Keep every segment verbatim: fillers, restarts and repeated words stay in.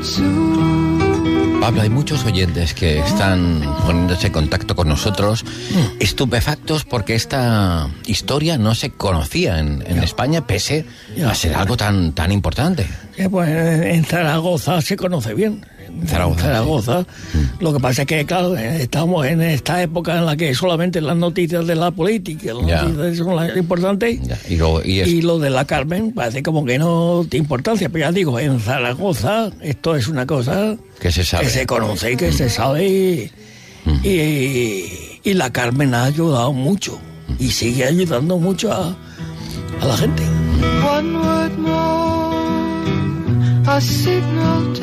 Pablo, hay muchos oyentes que están poniéndose en contacto con nosotros estupefactos porque esta historia no se conocía en, en España, pese a ser algo tan, tan importante. Sí, pues en Zaragoza se conoce bien. En Zaragoza. Zaragoza. Sí. Lo que pasa es que, claro, estamos en esta época en la que solamente las noticias de la política, las Ya. noticias son las importantes. Ya, y, lo, y, es... Y lo de la Carmen parece como que no tiene importancia. Pero ya digo, en Zaragoza esto es una cosa que se sabe. que se conoce y que mm. se sabe. Y, mm. y, y la Carmen ha ayudado mucho. Mm. Y sigue ayudando mucho a, a la gente. One word more, a signal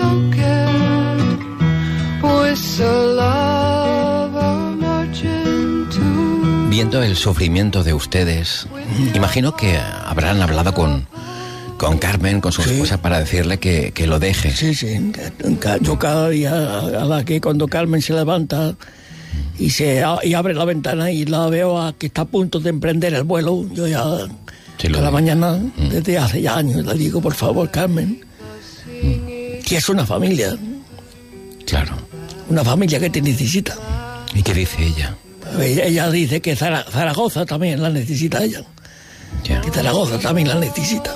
token, whistle of a marching tune. Viendo el sufrimiento de ustedes, imagino que habrán hablado con, con Carmen, con su sí. esposa, para decirle que, que lo deje. Sí, sí. Yo cada día, a la que cuando Carmen se levanta y se y abre la ventana y la veo a que está a punto de emprender el vuelo, yo ya sí, cada mañana, mm. desde hace ya años, le digo, por favor, Carmen, mm. que es una familia. Claro. Una familia que te necesita. ¿Y qué dice ella? Ella, ella dice que Zaragoza también la necesita ella. Yeah. Que Zaragoza también la necesita.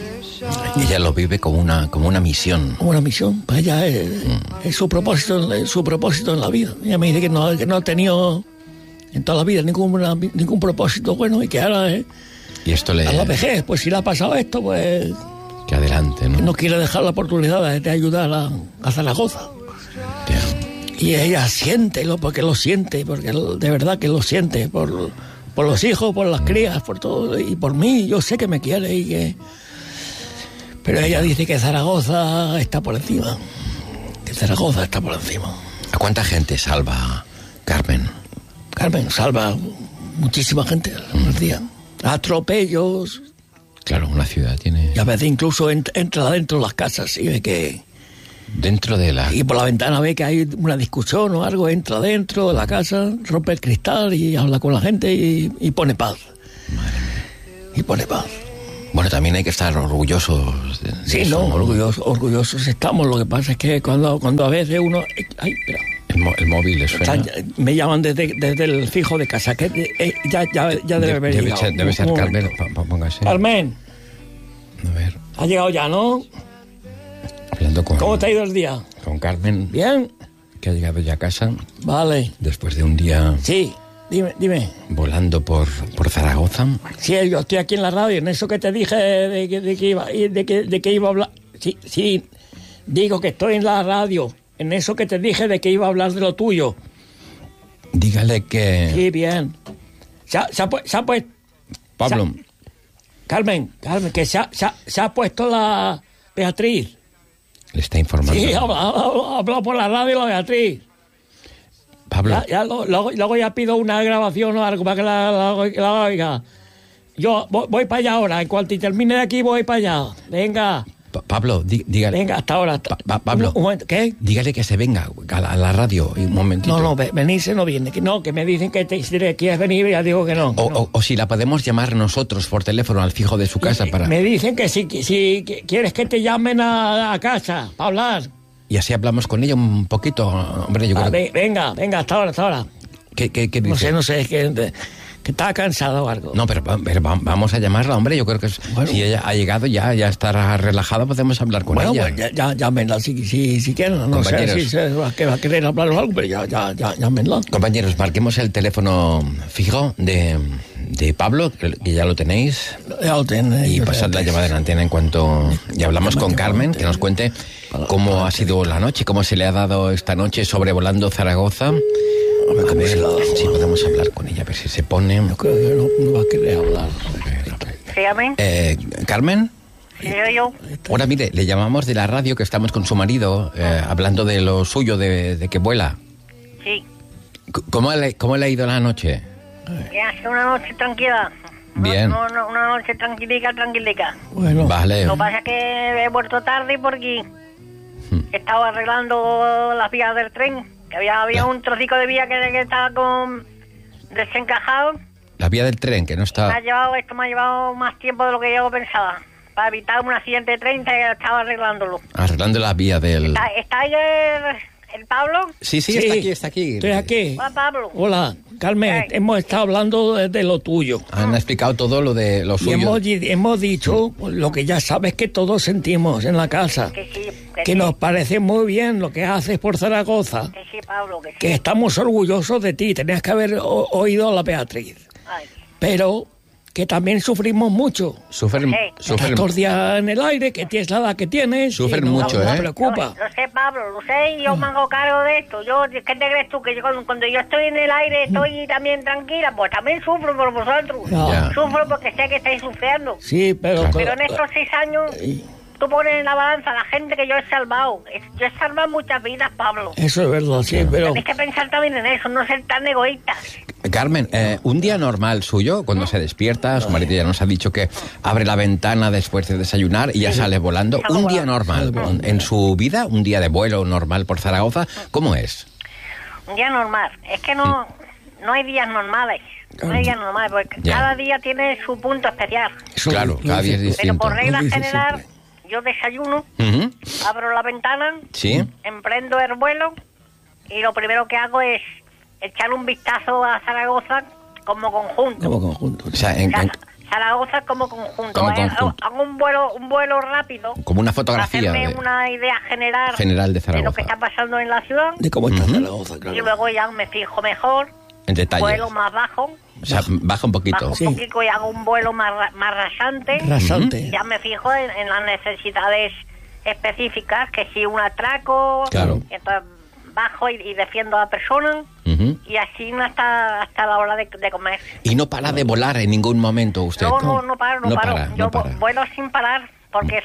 Ella lo vive como una como una misión. Como una misión. Para ella es, mm. es su propósito, es su propósito en la vida. Ella me dice que no, que no ha tenido en toda la vida ningún, ningún propósito bueno y que ahora eh, y esto le... a la vejez, pues si le ha pasado esto, pues que adelante, ¿no? Que no quiere dejar la oportunidad de, de ayudar a, a Zaragoza. Yeah. Y ella siente, porque lo siente, porque de verdad que lo siente, por, por los hijos, por las crías, por todo, y por mí, yo sé que me quiere y que... Pero ella dice que Zaragoza está por encima, que Zaragoza está por encima. ¿A cuánta gente salva Carmen? Carmen salva muchísima gente al mm. día. Atropellos. Claro, una ciudad tiene... Y a veces incluso entra dentro de las casas y ve que... Dentro de la... Y por la ventana ve que hay una discusión o algo, entra dentro de la casa, rompe el cristal y habla con la gente y, y pone paz. Madre mía. Y pone paz. Bueno, también hay que estar orgullosos de, de sí, eso, no, ¿no? orgullosos, orgullosos estamos. Lo que pasa es que cuando, cuando a veces uno... Ay, espera. El, mo- el móvil le suena. Está, me llaman desde, desde el fijo de casa, que eh, ya, ya, ya debe haber debe llegado. Ser, debe ser Carmen, póngase. Carmen. A ver. Ha llegado ya, ¿no? Hablando con... ¿Cómo te ha ido el día? Con Carmen. Bien. Que ha llegado ya a casa. Vale. Después de un día... Sí, dime, dime. Volando por, por Zaragoza. Sí, yo estoy aquí en la radio, en eso que te dije de que, de que, iba, de que, de que iba a hablar... Sí, sí, digo que estoy en la radio, en eso que te dije de que iba a hablar de lo tuyo. Dígale que... Sí, bien. Se ha, se ha, se ha puesto... Pablo. Se ha, Carmen, Carmen, que se ha, se, ha, se ha puesto la Beatriz. Le está informando. Sí, ha hablado por la radio la Beatriz. Pablo. Ya, ya, luego, luego ya pido una grabación o algo para que la, la, la oiga. Yo voy, voy para allá ahora. En cuanto termine de aquí, voy para allá. Venga. Pa- Pablo, dí, dígale. Venga, hasta ahora. Hasta, pa- Pablo. Un, un momento, ¿qué? Dígale que se venga a la, a la radio un momentito. No, no, venirse no viene. Que no, que me dicen que te, si quieres venir, ya digo que no. O, no. o, o si la podemos llamar nosotros por teléfono al fijo de su casa para... Me dicen que si, que, si que quieres que te llamen a, a casa para hablar. Y así hablamos con ella un poquito, hombre, yo ah, creo ve, Venga, venga, hasta ahora, hasta ahora. ¿Qué, qué, qué dice? No sé, no sé, es que, que está cansada o algo. No, pero, pero vamos a llamarla, hombre, yo creo que es, bueno, si ella ha llegado ya, ya estará relajada, podemos hablar con bueno, ella. Bueno, pues ya, ya, llámenla si, si, si quieren, no sé si se va, que va a querer hablar o algo, pero ya, ya, ya, llámenla. Compañeros, marquemos el teléfono fijo de... de Pablo, que ya lo tenéis, ya lo tenéis, y pasad la llamada en antena en cuento y hablamos con Carmen, que nos cuente cómo ha sido la noche, cómo se le ha dado esta noche sobrevolando Zaragoza. A ver si podemos hablar con ella, a ver si se pone. Yo creo que no, no va a querer hablar. Dígame. Eh, ¿Carmen? Sí, yo. Ahora, mire, le llamamos de la radio, que estamos con su marido, eh, hablando de lo suyo, de, de que vuela. Sí. ¿Cómo le, cómo le ha ido la noche? Que hace una noche tranquila. Bien. No, no, una noche tranquilica, tranquilica. Bueno. Vale. Lo que pasa es que he vuelto tarde porque hmm. estaba arreglando las vías del tren. Que había, había la... un trocico de vía que, que estaba con desencajado. La vía del tren, que no está... Me ha llevado, esto me ha llevado más tiempo de lo que yo pensaba. para evitar un accidente de tren, estaba arreglándolo. Arreglando la vía del... ¿Está, está ahí el, el Pablo? Sí, sí, Sí, está aquí, está aquí. Estoy aquí. Hola, Pablo. Hola, Carmen, Hey. hemos estado hablando de, de lo tuyo. Han explicado todo lo de lo Y suyo. hemos, di- hemos dicho lo que ya sabes que todos sentimos en la casa. Que sí, que, Que sí, nos parece muy bien lo que haces por Zaragoza. que sí, Pablo, que sí. Que estamos orgullosos de ti. Tenías que haber o- oído a la Beatriz. Ay, Pero que también sufrimos mucho. Sufren, Sí. sufren, Estás todos días en el aire, que tienes la edad que tienes. Sufren y no- mucho, no ¿eh? preocupa. Lo, lo sé, Pablo, lo sé, y yo me hago cargo de esto. Yo, ¿qué te crees tú? Que yo, cuando, cuando yo estoy en el aire, estoy también tranquila, pues también sufro por vosotros. Ya. Sufro porque sé que estáis sufriendo. Sí, pero... Claro. Pero en estos seis años, tú pones en la balanza a la gente que yo he salvado. Es- Yo he salvado muchas vidas, Pablo. Eso es verdad, sí, pero... Tenéis que pensar también en eso, no ser tan egoístas. Carmen, eh, un día normal suyo, cuando se despierta, su marido ya nos ha dicho que abre la ventana después de desayunar y ya sale volando. Salgo Un día volando. normal, en, en su vida, un día de vuelo normal por Zaragoza, ¿cómo es? Un día normal. Es que no, no hay días normales. No hay días normales, porque Ya. cada día tiene su punto especial. Eso Claro, lo cada día es dice- Pero distinto. por regla Lo dice general, siempre. yo desayuno, Ujú. abro la ventana, Sí, emprendo el vuelo y lo primero que hago es echar un vistazo a Zaragoza como conjunto. Como conjunto. o sea, en- O sea, en- Zaragoza como conjunto. Como ¿vale? conjunto. Hago un vuelo, un vuelo rápido como una para fotografía hacerme de- una idea general, general de lo Zaragoza, que está pasando en la ciudad De cómo está Ujú. Zaragoza, y claro. luego ya me fijo mejor, en detalle. vuelo más bajo, O sea, baja un poquito. bajo un Sí. poquito y hago un vuelo más, ra- más rasante. Rasante. Ya me fijo en, en las necesidades específicas, que si un atraco, Claro. entonces bajo y, y defiendo a la persona Ujú. y así hasta hasta la hora de, de comer. Y no para de volar en ningún momento usted. No, no, no paro, no, No paro. para, Yo no para. vu- vuelo sin parar porque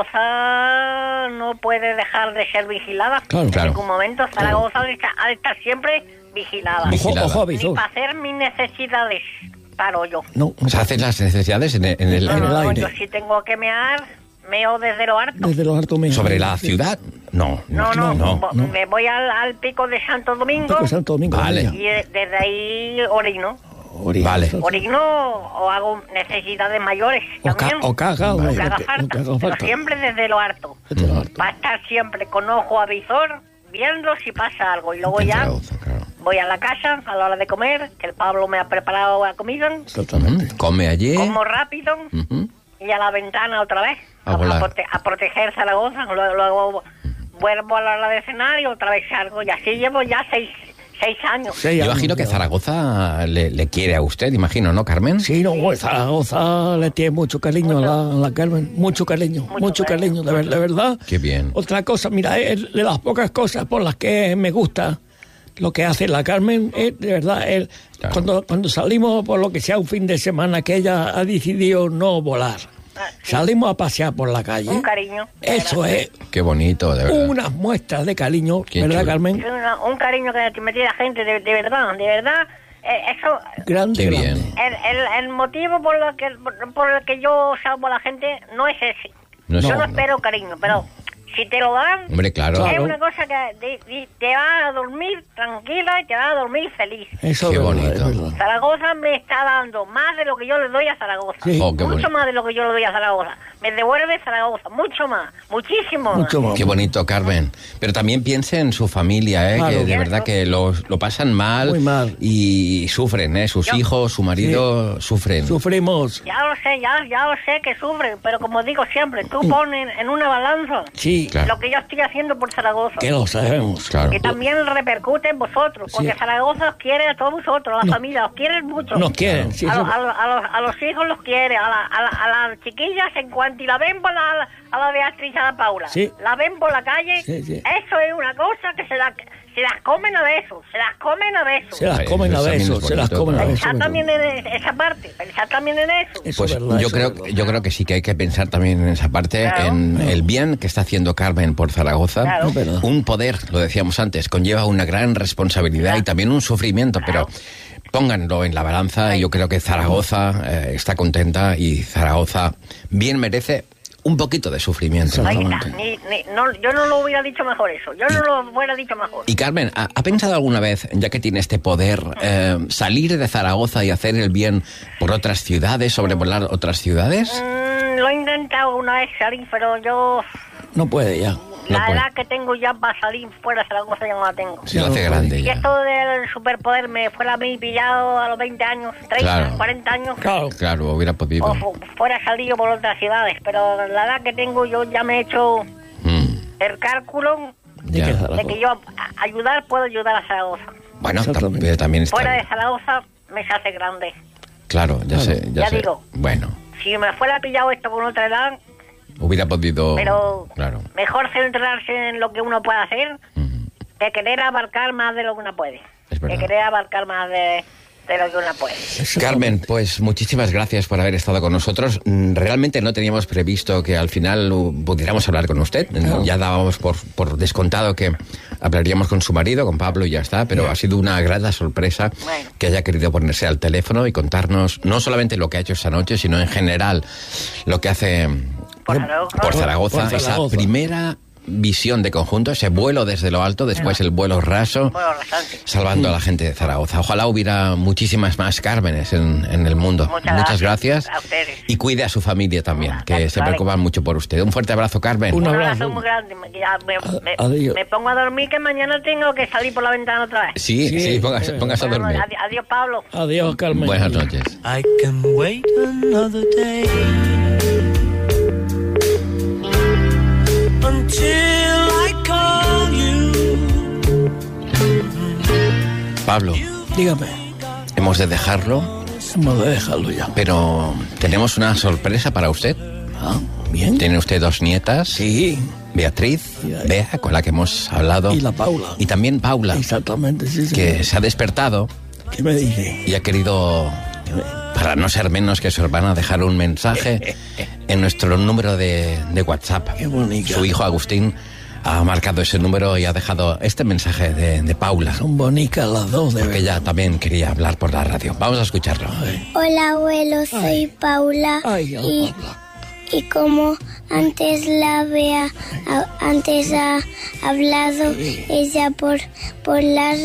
Zaragoza no puede dejar de ser vigilada. Claro. En Claro. ningún momento Zaragoza ha de estar- ha de estar siempre vigilada. Vigil- Ojo, vigilada. ojo, Ni avisor. para hacer mis necesidades paro yo. No, O sea, haces las necesidades en el, en el- No, en no, el no, aire. yo si tengo que mear, meo desde lo harto. desde los hartos meses. sobre la ciudad. No, No, no, no. bo- me voy al, al pico de Santo Domingo Pico Santo Domingo. Vale. vaya. y de- desde ahí orino. Orina. Vale. Orino o hago necesidades mayores O ca- también. o caga, o o que lo haga que- falta, lo que haga pero falta. siempre desde lo harto. Desde los hartos. Va a estar siempre con ojo avisor, viendo si pasa algo. Y luego En ya Zaragoza, claro. voy a la casa a la hora de comer, que el Pablo me ha preparado la comida, Exactamente. Ujú. Come allí. como rápido Ujú. y a la ventana otra vez, A volar. prote- a proteger Zaragoza. Luego, luego vuelvo a la hora de cenar y otra vez salgo. Y así llevo ya seis, seis años. Sí, Yo ya- imagino que Zaragoza le, le quiere a usted, imagino, ¿no, Carmen? Sí, no, pues, Zaragoza le tiene mucho cariño a la, a la Carmen. Mucho cariño, mucho, Mucho cariño, cariño. de, ver- de verdad. Qué bien. Otra cosa, mira, es de las pocas cosas por las que me gusta lo que hace la Carmen, es de verdad, el- Claro. cuando, cuando salimos por lo que sea un fin de semana que ella ha decidido no volar, Ah, sí. salimos a pasear por la calle. Un cariño. de Eso verdad. es Qué bonito, de verdad. unas muestras de cariño, Qué ¿verdad, chulo. Carmen? Es una- un cariño que me tiene la gente, de, de verdad, de verdad. eh, eso, Grande, Qué grande. bien. el, el, el motivo por, lo que, por, por el que yo salvo a la gente no es ese. No es- yo no, no. espero cariño, pero si te lo dan, Hombre, claro. Claro. es una cosa que de- de- te va a dormir tranquila y te va a dormir feliz. Eso Qué es verdad, bonito. es verdad. Zaragoza me está dando más de lo que yo le doy a Zaragoza. Sí. Oh, qué mucho bonito. más de lo que yo le doy a Zaragoza. Me devuelve Zaragoza, mucho más, muchísimo. Mucho más. Qué bonito, Carmen. Pero también piense en su familia, ¿eh? Claro. Que de verdad que lo, lo pasan mal, Muy mal. y sufren, ¿eh? Sus Yo- hijos, su marido sufren. Sufrimos. Ya lo sé, ya, ya lo sé que sufren, pero como digo siempre, tú pones en una balanza Sí, Claro. lo que yo estoy haciendo por Zaragoza. que lo sabemos. Claro. Que también repercute en vosotros, porque Sí. Zaragoza os quiere a todos vosotros, a la No. familia, os quieren mucho. Nos quieren, sí, a, eso- lo- a lo- a los, a los hijos los quiere, a, la- a, la- a las chiquillas en cuanto y la ven por la, a la Beatriz y a la Paula, Sí. la ven por la calle, Sí, sí. eso es una cosa que se, la, se las comen a besos, se las comen a besos. Se las Ay, comen a eso también besos, es se las bonito, comen a claro. besos. Pensad también en esa parte, pensad también en eso. Eso Pues es verdad, yo eso creo, es verdad. yo creo que sí que hay que pensar también en esa parte, Claro. en el bien que está haciendo Carmen por Zaragoza. Claro. Es verdad. Un poder, lo decíamos antes, conlleva una gran responsabilidad y también un sufrimiento, pero pónganlo en la balanza y yo creo que Zaragoza eh, está contenta y Zaragoza bien merece un poquito de sufrimiento. Ahí está, Exactamente. ni, ni- no, yo no lo hubiera dicho mejor eso, yo no lo hubiera dicho mejor. Y Carmen, ¿ha, ha pensado alguna vez, ya que tiene este poder, eh, salir de Zaragoza y hacer el bien por otras ciudades, sobrevolar otras ciudades? Mm, lo he intentado una vez salir, pero yo... No puede ya. La No puede. edad que tengo ya para salir fuera de Zaragoza ya no la tengo. Se lo hace grande Si ya. esto del superpoder me fuera a mí pillado a los veinte años, treinta, Claro. cuarenta años, Claro. Claro, hubiera podido. o fu- fuera salido por otras ciudades, pero la edad que tengo yo ya me he hecho Mm, el cálculo ¿De ya. qué de Zaragoza? que yo a- ayudar puedo ayudar a Zaragoza. Bueno, Exactamente. tam- también está. Fuera de Zaragoza me se hace grande. Claro, ya Claro. sé, ya, Ya sé. digo. Bueno, Si me fuera pillado esto con otra edad, hubiera podido. pero Claro. mejor centrarse en lo que uno puede hacer Mm, que querer abarcar más de lo que uno puede. Es verdad. Que querer abarcar más de, de lo que uno puede. Carmen, pues muchísimas gracias por haber estado con nosotros. Mm, Realmente no teníamos previsto que al final uh, pudiéramos hablar con usted. Claro. Ya dábamos por, por descontado que hablaríamos con su marido, con Pablo, y ya está. Pero ha sido una grata sorpresa Bueno. que haya querido ponerse al teléfono y contarnos no solamente lo que ha hecho esta noche, sino en general lo que hace Por Zaragoza. por Zaragoza, Por esa Zaragoza. primera visión de conjunto, ese vuelo desde lo alto, después el vuelo raso, Bueno, bastante. salvando a la gente de Zaragoza. Ojalá hubiera muchísimas más Cármenes en, en el mundo. Muchas gracias. gracias a ustedes. Y cuide a su familia también, que Vale, se vale. preocupan mucho por usted. Un fuerte abrazo, Carmen. Un Un abrazo. abrazo muy grande. Me, ya me, me- adiós. me pongo a dormir que mañana tengo que salir por la ventana otra vez. Sí, sí, Sí, póngase, eh, póngase a Bueno, dormir. adi- adiós, Pablo. Adiós, Carmen. Buenas noches. I can wait another day until I call you. Pablo, Dígame, hemos de dejarlo, hemos de dejarlo ya. pero tenemos una sorpresa para usted. Ah, bien. Tiene usted dos nietas, Sí, Beatriz, Y la- Bea, con la que hemos hablado, y la Paula. y también Paula, Exactamente, sí, sí. que se ha despertado ¿Qué me dice? y ha querido, para no ser menos que su hermana, dejar un mensaje en nuestro número de, de WhatsApp. Qué bonita. Su hijo Agustín ha marcado ese número y ha dejado este mensaje de, de Paula, Son bonitas las dos, de porque verdad. ella también quería hablar por la radio. Vamos a escucharlo. Hola abuelo, soy Ay. Paula Ay, hola, y, Paula. y como antes la Bea a- antes ha hablado ella por por la